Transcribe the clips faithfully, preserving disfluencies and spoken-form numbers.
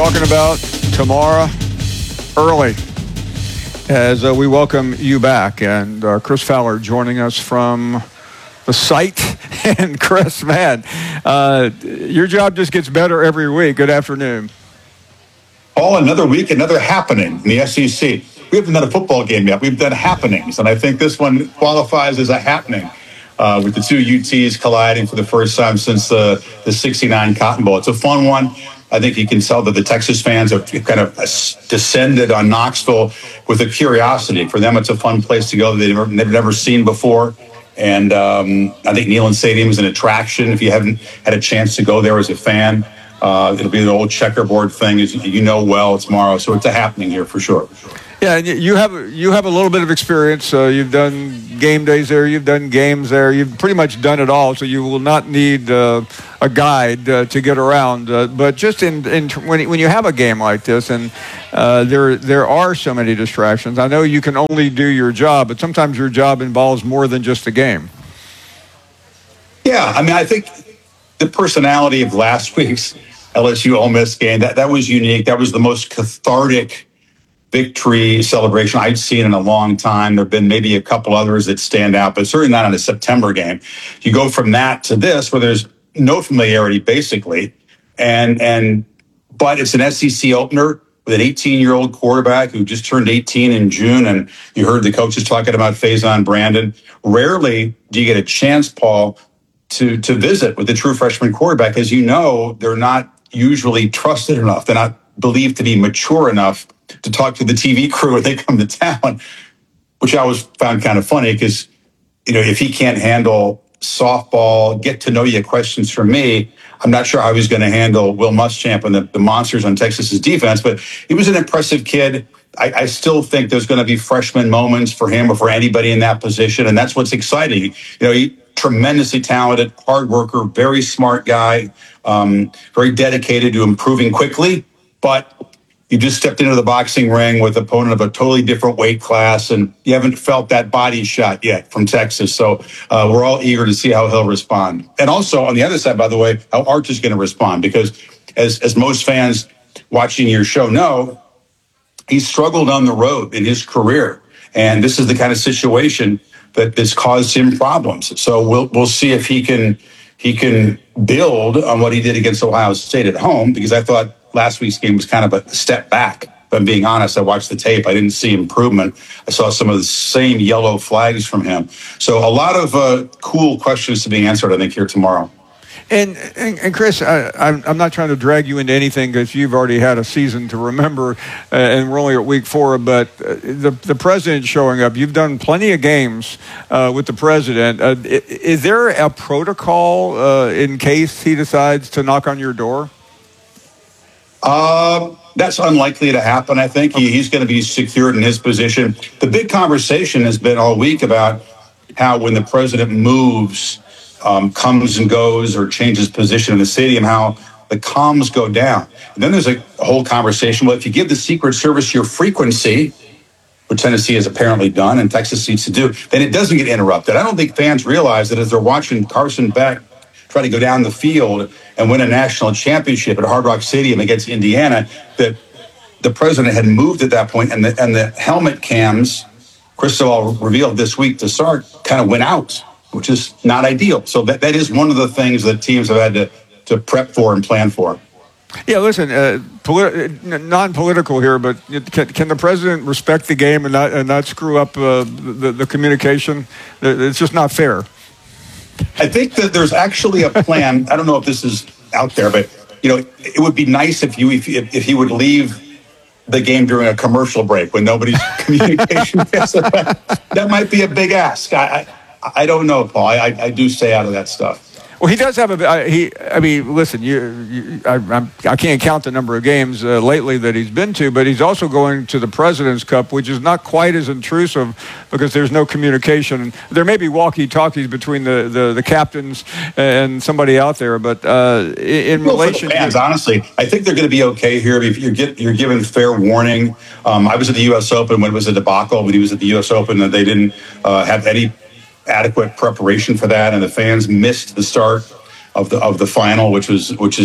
talking about tomorrow early as uh, we welcome you back. And uh, Chris Fowler joining us from the site. And Chris, man, uh, your job just gets better every week. Good afternoon. Oh, another week, another happening in the S E C. We haven't done a football game yet. We've done happenings, and I think this one qualifies as a happening. Uh, with the two U Ts colliding for the first time since the, the sixty-nine Cotton Bowl. It's a fun one. I think you can tell that the Texas fans have kind of descended on Knoxville with a curiosity. For them, it's a fun place to go that they've never, they've never seen before. And um, I think Neyland Stadium is an attraction. If you haven't had a chance to go there as a fan, uh, it'll be the old checkerboard thing, as you know well, tomorrow. So it's a happening here for sure. Yeah, and you have you have a little bit of experience. Uh, you've done game days there. You've done games there. You've pretty much done it all. So you will not need uh, a guide uh, to get around. Uh, but just in, in when when you have a game like this, and uh, there there are so many distractions. I know you can only do your job, but sometimes your job involves more than just a game. Yeah, I mean, I think the personality of last week's L S U Ole Miss game that that was unique. That was the most cathartic victory celebration I'd seen in a long time. There have been maybe a couple others that stand out, but certainly not in a September game. You go from that to this, where there's no familiarity, basically, and and but it's an S E C opener with an eighteen-year-old quarterback who just turned eighteen in June, and you heard the coaches talking about Faison Brandon. Rarely do you get a chance, Paul, to to visit with the true freshman quarterback. As you know, they're not usually trusted enough. They're not believed to be mature enough to talk to the T V crew when they come to town, which I always found kind of funny because, you know, if he can't handle softball, get to know you questions from me, I'm not sure how he's going to handle Will Muschamp and the, the monsters on Texas's defense. But he was an impressive kid. I, I still think there's going to be freshman moments for him or for anybody in that position, and that's what's exciting. You know, he tremendously talented, hard worker, very smart guy, um, very dedicated to improving quickly, but you just stepped into the boxing ring with an opponent of a totally different weight class, and you haven't felt that body shot yet from Texas. So uh, we're all eager to see how he'll respond. And also on the other side, by the way, how Arch is going to respond, because as, as most fans watching your show know, he's struggled on the road in his career. And this is the kind of situation that has caused him problems. So we'll we'll see if he can he can build on what he did against Ohio State at home, because I thought last week's game was kind of a step back. If I'm being honest, I watched the tape. I didn't see improvement. I saw some of the same yellow flags from him. So a lot of uh, cool questions to be answered, I think, here tomorrow. And, and, and Chris, I, I'm, I'm not trying to drag you into anything because you've already had a season to remember, uh, and we're only at week four, but uh, the, the president showing up, you've done plenty of games uh, with the president. Uh, is there a protocol uh, in case he decides to knock on your door? Uh, that's unlikely to happen, I think. He, he's going to be secured in his position. The big conversation has been all week about how when the president moves, um, comes and goes or changes position in the stadium, how the comms go down. And then there's a whole conversation. Well, if you give the Secret Service your frequency, which Tennessee has apparently done and Texas needs to do, then it doesn't get interrupted. I don't think fans realize that as they're watching Carson Beck try to go down the field and win a national championship at Hard Rock Stadium against Indiana, that the president had moved at that point, and the, and the helmet cams, Cristobal revealed this week to Sark, kind of went out, which is not ideal. So that, that is one of the things that teams have had to, to prep for and plan for. Yeah, listen, uh, politi- non-political here, but can, can the president respect the game and not, and not screw up uh, the, the communication? It's just not fair. I think that there's actually a plan. I don't know if this is out there, but you know, it would be nice if you if, if he would leave the game during a commercial break when nobody's communication gets affected. That might be a big ask. I I, I don't know, Paul. I, I do stay out of that stuff. Well, he does have a. Uh, he, I mean, listen, you, you, I, I'm, I can't count the number of games uh, lately that he's been to, but he's also going to the President's Cup, which is not quite as intrusive because there's no communication. There may be walkie-talkies between the, the, the captains and somebody out there, but uh, in, in well, relation for the fans, to, honestly, I think they're going to be okay here. If you're get, you're given fair warning. Um, I was at the U S Open when it was a debacle. When he was at the U S Open, and they didn't uh, have any adequate preparation for that, and the fans missed the start of the of the final, which was which is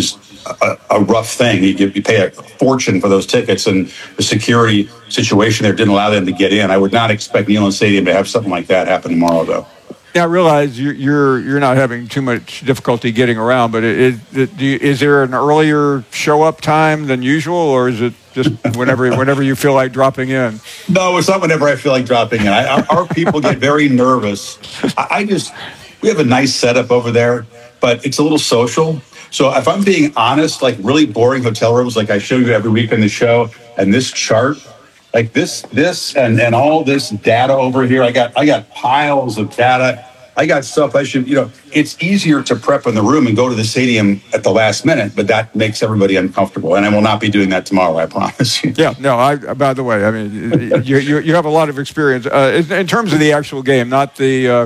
a, a rough thing. You, you pay a fortune for those tickets, and the security situation there didn't allow them to get in. I would not expect Neyland Stadium to have something like that happen tomorrow, though. Yeah, I realize you're you're, you're not having too much difficulty getting around, but it, it, do you, is there an earlier show up time than usual, or is it just whenever whenever you feel like dropping in? No, it's not whenever I feel like dropping in. I, our, our people get very nervous. I, I just we have a nice setup over there, but it's a little social. So if I'm being honest, like really boring hotel rooms, like I show you every week in the show, and this chart. Like this, this, and, and all this data over here. I got, I got piles of data. I got stuff I should, you know, it's easier to prep in the room and go to the stadium at the last minute, but that makes everybody uncomfortable. And I will not be doing that tomorrow, I promise you. Yeah, no, I, by the way, I mean, you, you, you have a lot of experience uh, in, in terms of the actual game, not the, uh,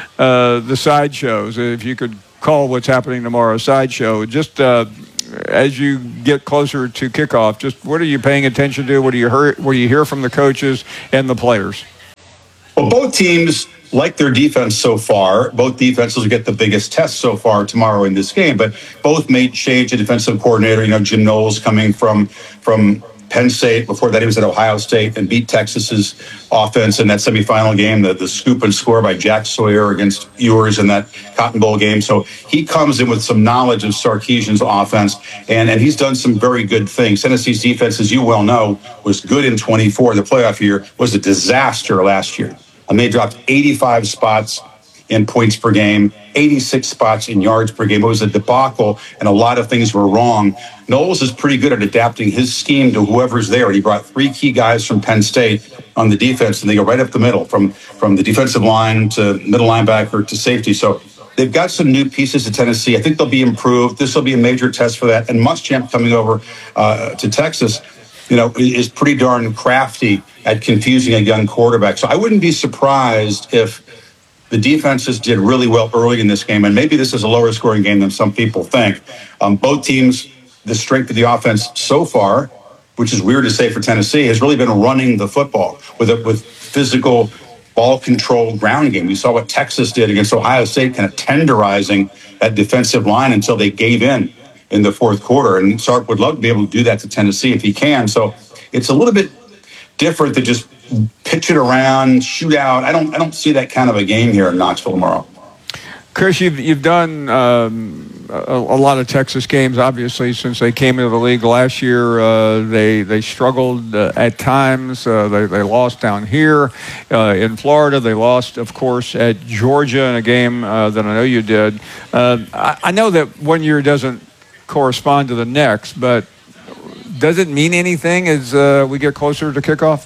uh, the sideshows. If you could call what's happening tomorrow a sideshow, just, uh, as you get closer to kickoff, just what are you paying attention to? What do you hear, what do you hear from the coaches and the players? Well, both teams like their defense so far. Both defenses will get the biggest test so far tomorrow in this game, but both made change a defensive coordinator. You know, Jim Knowles coming from from Penn State. Before that, he was at Ohio State and beat Texas's offense in that semifinal game, the, the scoop and score by Jack Sawyer against Ewers in that Cotton Bowl game. So he comes in with some knowledge of Sarkisian's offense, and, and he's done some very good things. Tennessee's defense, as you well know, was good in twenty-four. The playoff year was a disaster last year. And they dropped eighty-five spots in points per game, eighty-six spots in yards per game. It was a debacle, and a lot of things were wrong. Knowles is pretty good at adapting his scheme to whoever's there. He brought three key guys from Penn State on the defense, and they go right up the middle, from, from the defensive line to middle linebacker to safety. So they've got some new pieces to Tennessee. I think they'll be improved. This will be a major test for that. And Muschamp coming over uh, to Texas, you know, is pretty darn crafty at confusing a young quarterback. So I wouldn't be surprised if the defenses did really well early in this game, and maybe this is a lower scoring game than some people think. Um, both teams, the strength of the offense so far, which is weird to say for Tennessee, has really been running the football with a with physical ball control ground game. We saw what Texas did against Ohio State, kind of tenderizing that defensive line until they gave in in the fourth quarter. And Sark would love to be able to do that to Tennessee if he can. So it's a little bit different to just pitch it around, shoot out. I don't I don't see that kind of a game here in Knoxville tomorrow. Chris, you've you've done um, a, a lot of Texas games, obviously, since they came into the league last year. Uh, they they struggled uh, at times. Uh, they they lost down here uh, in Florida. They lost, of course, at Georgia in a game uh, that I know you did. Uh, I, I know that one year doesn't correspond to the next, but does it mean anything as uh, we get closer to kickoff?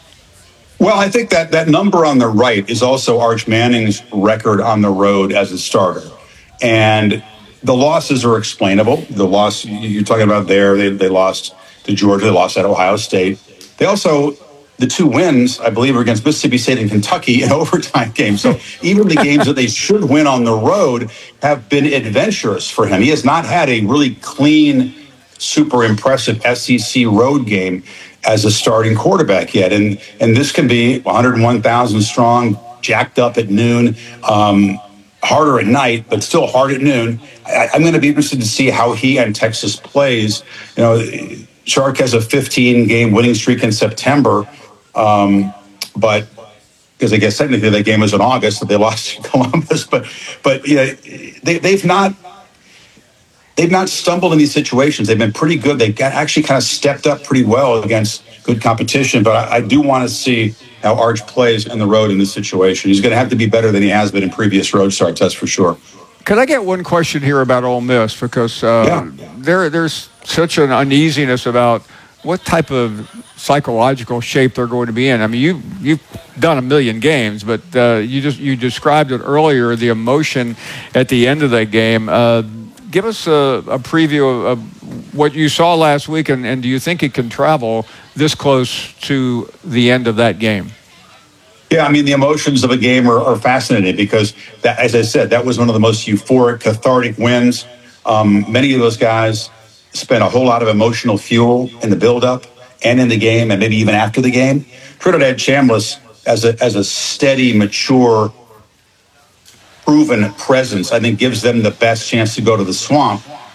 Well, I think that that number on the right is also Arch Manning's record on the road as a starter. And the losses are explainable. The loss you're talking about there, they, they lost to Georgia, they lost at Ohio State. They also, the two wins, I believe, are against Mississippi State and Kentucky in overtime games. So even the games that they should win on the road have been adventurous for him. He has not had a really clean, super impressive S E C road game as a starting quarterback yet. And and this can be one hundred one thousand strong, jacked up at noon, um, harder at night, but still hard at noon. I, I'm going to be interested to see how he and Texas plays. You know, Sark has a fifteen-game winning streak in September, um, but because I guess technically that game was in August, that they lost to Columbus. But but yeah, they, they've not. They've not stumbled in these situations. They've been pretty good. They've got, actually kind of stepped up pretty well against good competition. But I, I do want to see how Arch plays on the road in this situation. He's going to have to be better than he has been in previous road starts, that's for sure. Could I get one question here about Ole Miss? Because uh, yeah. there, there's such an uneasiness about what type of psychological shape they're going to be in. I mean, you, you've done a million games, but uh, you just you described it earlier, the emotion at the end of that game. Uh, Give us a, a preview of what you saw last week, and, and do you think it can travel this close to the end of that game? Yeah, I mean, the emotions of a game are, are fascinating because, that, as I said, that was one of the most euphoric, cathartic wins. Um, many of those guys spent a whole lot of emotional fuel in the build-up and in the game, and maybe even after the game. Trinidad Chambliss, as a as a steady, mature, proven presence, I think gives them the best chance to go to the swamp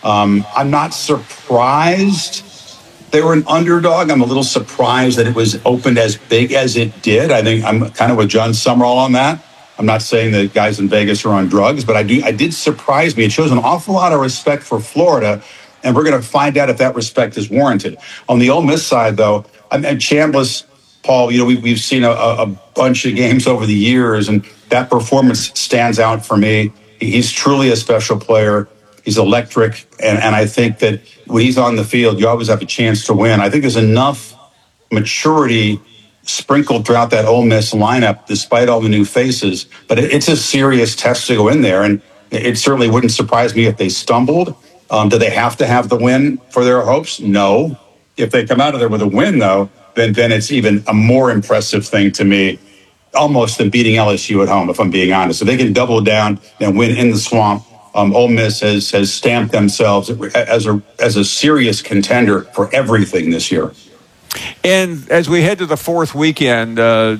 Um, I'm not surprised they were an underdog. I'm a little surprised that it was opened as big as it did. I think I'm kind of with John Summerall on that. I'm not saying that guys in Vegas are on drugs, but I do. I did surprise me. It shows an awful lot of respect for Florida, and we're going to find out if that respect is warranted. On the Ole Miss side, though, I mean, Chambliss, Paul, you know, we, we've seen a, a bunch of games over the years, and that performance stands out for me. He's truly a special player. He's electric, and, and I think that when he's on the field, you always have a chance to win. I think there's enough maturity sprinkled throughout that Ole Miss lineup, despite all the new faces. But it, it's a serious test to go in there, and it certainly wouldn't surprise me if they stumbled. Um, do they have to have the win for their hopes? No. If they come out of there with a win, though, then then it's even a more impressive thing to me, almost than beating L S U at home, if I'm being honest. If they can double down and win in the Swamp, um, Ole Miss has has stamped themselves as a as a serious contender for everything this year. And as we head to the fourth weekend, uh,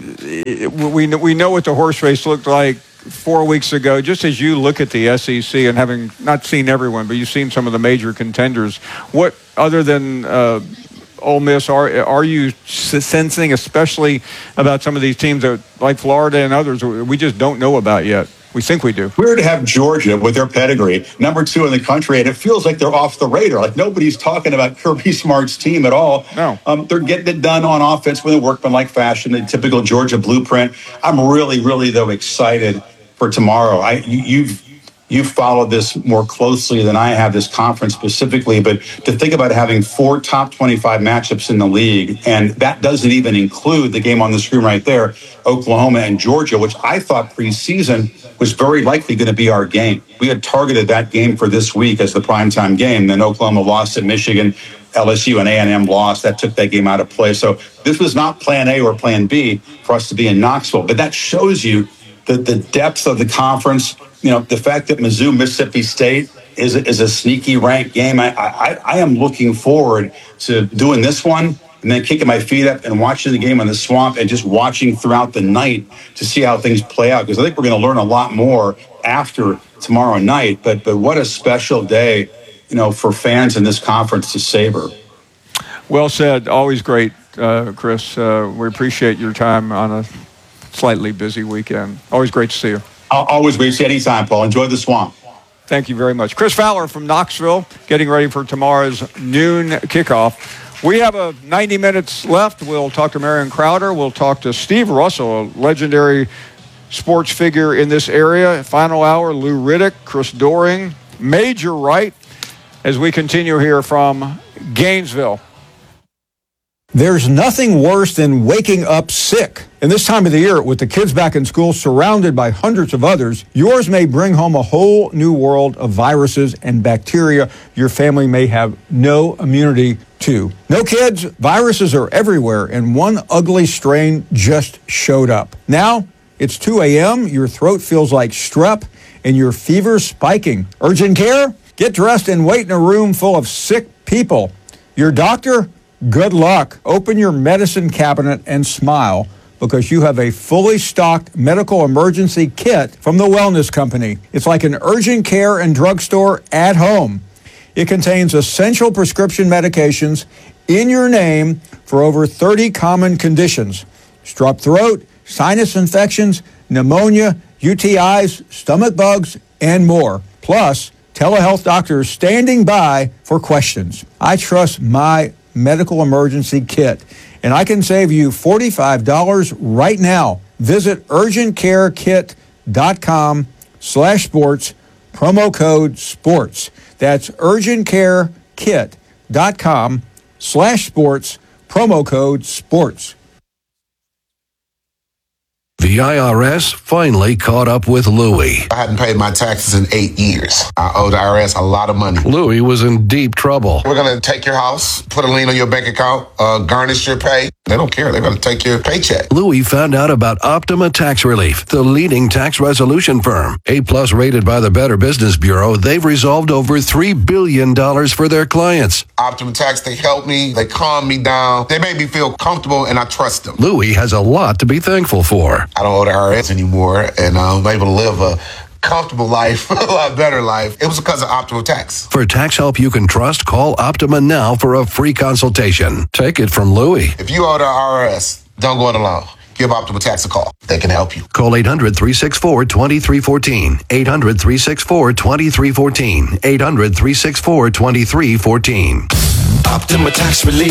we we know what the horse race looked like four weeks ago. Just as you look at the S E C and having not seen everyone, but you've seen some of the major contenders, what other than uh, Ole Miss are are you sensing, especially about some of these teams that, like Florida and others, we just don't know about yet? We think we do. Weird to have Georgia with their pedigree, number two in the country, and it feels like they're off the radar. Like nobody's talking about Kirby Smart's team at all. No. Um, they're getting it done on offense with a workmanlike fashion, the typical Georgia blueprint. I'm really, really, though, excited for tomorrow. I you, you've you've followed this more closely than I have, this conference specifically, but to think about having four top twenty-five matchups in the league, and that doesn't even include the game on the screen right there, Oklahoma and Georgia, which I thought preseason was very likely going to be our game. We had targeted that game for this week as the primetime game. Then Oklahoma lost at Michigan, L S U and A and M lost. That took that game out of play. So this was not plan A or plan B for us to be in Knoxville. But that shows you the, the depth of the conference. You know, the fact that Mizzou, Mississippi State is, is a sneaky ranked game. I, I, I am looking forward to doing this one and then kicking my feet up and watching the game on the Swamp and just watching throughout the night to see how things play out. Because I think we're going to learn a lot more after tomorrow night. But but what a special day, you know, for fans in this conference to savor. Well said. Always great, uh, Chris. Uh, we appreciate your time on a slightly busy weekend. Always great to see you. I'll always wait to see you anytime, Paul. Enjoy the Swamp. Thank you very much. Chris Fowler from Knoxville, getting ready for tomorrow's noon kickoff. We have a ninety minutes left. We'll talk to Marion Crowder. We'll talk to Steve Russell, a legendary sports figure in this area. Final hour, Lou Riddick, Chris Doering, Major Wright, as we continue here from Gainesville. There's nothing worse than waking up sick. And this time of the year, with the kids back in school surrounded by hundreds of others, yours may bring home a whole new world of viruses and bacteria your family may have no immunity to. No kids, viruses are everywhere, and one ugly strain just showed up. Now, it's two a.m., your throat feels like strep, and your fever's spiking. Urgent care? Get dressed and wait in a room full of sick people. Your doctor? Good luck. Open your medicine cabinet and smile, because you have a fully stocked medical emergency kit from the Wellness Company. It's like an urgent care and drugstore at home. It contains essential prescription medications in your name for over thirty common conditions: strep throat, sinus infections, pneumonia, U T Is, stomach bugs, and more. Plus, telehealth doctors standing by for questions. I trust my medical emergency kit, and I can save you forty-five dollars right now. Visit urgentcarekit.com slash sports, promo code sports. That's urgentcarekit.com slash sports, promo code sports. The I R S finally caught up with Louie. I hadn't paid my taxes in eight years. I owe the I R S a lot of money. Louie was in deep trouble. We're going to take your house, put a lien on your bank account, uh, garnish your pay. They don't care. They're going to take your paycheck. Louie found out about Optima Tax Relief, the leading tax resolution firm. A-plus rated by the Better Business Bureau, they've resolved over three billion dollars for their clients. Optima Tax, they help me. They calm me down. They make me feel comfortable, and I trust them. Louie has a lot to be thankful for. I don't owe the I R S anymore, and I'm able to live a comfortable life, a lot better life. It was because of Optima Tax. For tax help you can trust, call Optima now for a free consultation. Take it from Louie. If you owe the I R S, don't go it alone. Give Optima Tax a call. They can help you. Call eight hundred, three six four, two three one four. eight hundred, three six four, two three one four. eight hundred, three six four, two three one four. Optima Tax Relief.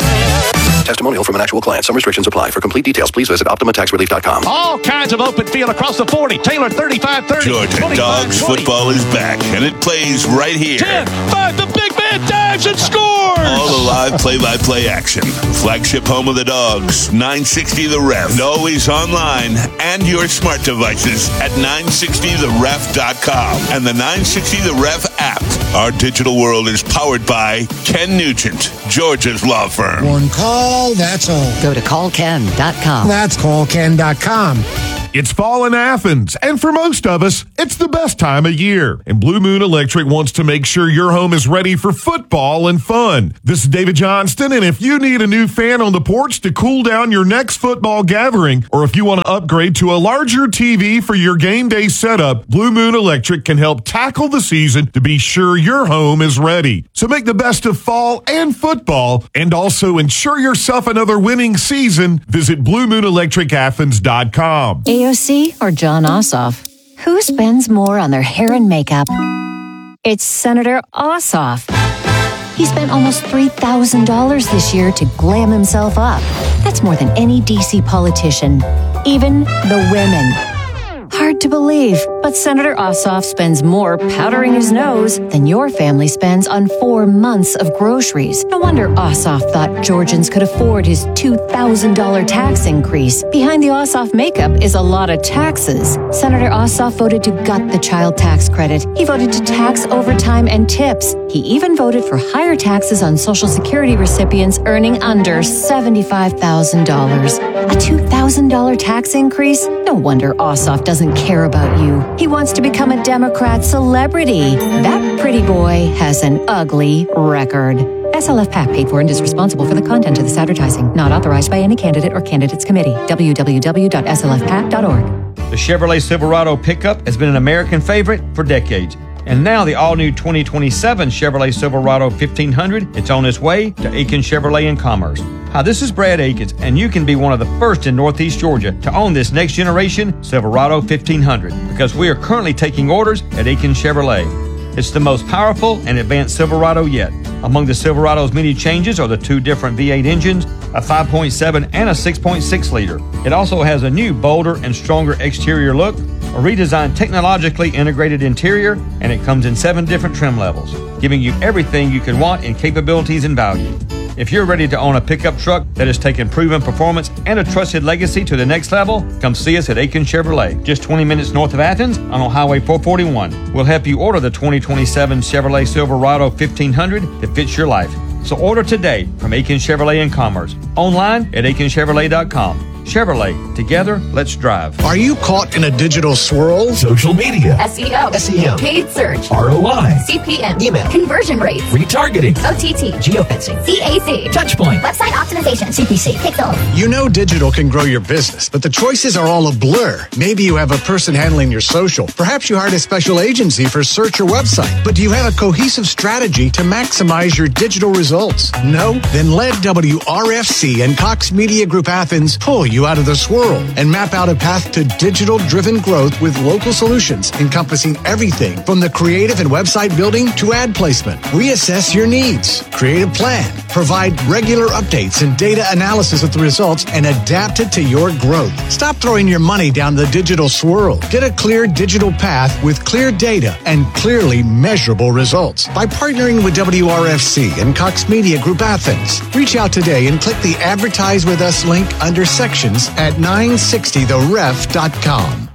Testimonial from an actual client. Some restrictions apply. For complete details, please visit optima tax relief dot com. All kinds of open field across the forty. Taylor thirty-five thirty. Georgia Dogs football is back, and it plays right here. ten, five, the big man dives and scores! All the live play-by-play action. Flagship home of the Dogs, nine sixty The Ref. And always online and your smart devices at nine sixty the ref dot com and the nine sixty The Ref app. Our digital world is powered by Ken Nugent, Georgia's law firm. One call, that's all. Go to call ken dot com. That's call ken dot com. It's fall in Athens, and for most of us, it's the best time of year. And Blue Moon Electric wants to make sure your home is ready for football and fun. This is David Johnston, and if you need a new fan on the porch to cool down your next football gathering, or if you want to upgrade to a larger T V for your game day setup, Blue Moon Electric can help tackle the season to be sure your home is ready. So make the best of fall and football, and also ensure yourself another winning season. Visit blue moon electric athens dot com. A O C or John Ossoff? Who spends more on their hair and makeup? It's Senator Ossoff. He spent almost three thousand dollars this year to glam himself up. That's more than any D C politician, even the women. Hard to believe, but Senator Ossoff spends more powdering his nose than your family spends on four months of groceries. No wonder Ossoff thought Georgians could afford his two thousand dollars tax increase. Behind the Ossoff makeup is a lot of taxes. Senator Ossoff voted to gut the child tax credit. He voted to tax overtime and tips. He even voted for higher taxes on Social Security recipients earning under seventy-five thousand dollars. A two thousand dollars tax increase? No wonder Ossoff doesn't care about you. He wants to become a Democrat celebrity. That pretty boy has an ugly record. S L F PAC paid for and is responsible for the content of this advertising. Not authorized by any candidate or candidates committee. w w w dot s l f pac dot org. The Chevrolet Silverado pickup has been an American favorite for decades. And now the all-new twenty twenty-seven Chevrolet Silverado fifteen hundred, it's on its way to Aiken Chevrolet in Commerce. Hi, this is Brad Akins, and you can be one of the first in Northeast Georgia to own this next-generation Silverado fifteen hundred because we are currently taking orders at Aiken Chevrolet. It's the most powerful and advanced Silverado yet. Among the Silverado's many changes are the two different V eight engines, a five point seven and a six point six liter. It also has a new, bolder and stronger exterior look, a redesigned technologically integrated interior, and it comes in seven different trim levels, giving you everything you could want in capabilities and value. If you're ready to own a pickup truck that has taken proven performance and a trusted legacy to the next level, come see us at Aiken Chevrolet, just twenty minutes north of Athens on Highway four forty-one. We'll help you order the twenty twenty-seven Chevrolet Silverado fifteen hundred that fits your life. So order today from Aiken Chevrolet in Commerce, online at aiken chevrolet dot com. Chevrolet, together, let's drive. Are you caught in a digital swirl? Social media. S E O. S E O. Paid search. R O I. C P M. Email. Conversion rates. Retargeting. O T T. Geofencing. C A C. Touchpoint. Website optimization. C P C. Pixel. You know digital can grow your business, but the choices are all a blur. Maybe you have a person handling your social. Perhaps you hired a special agency for search or website. But do you have a cohesive strategy to maximize your digital results? No? Then let W R F C and Cox Media Group Athens pull you out of the swirl and map out a path to digital-driven growth with local solutions encompassing everything from the creative and website building to ad placement. We assess your needs, create a plan, provide regular updates and data analysis of the results, and adapt it to your growth. Stop throwing your money down the digital swirl. Get a clear digital path with clear data and clearly measurable results by partnering with W R F C and Cox Media Group Athens. Reach out today and click the Advertise with Us link under Sections at nine sixty the ref dot com.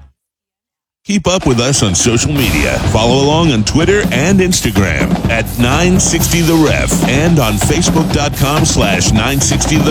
Keep up with us on social media. Follow along on Twitter and Instagram at nine sixty the ref and on facebook dot com slash nine sixty the